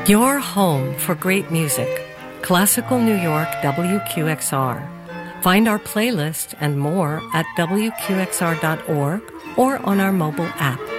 Your home for great music. Classical New York WQXR. Find our playlist and more at WQXR.org or on our mobile app.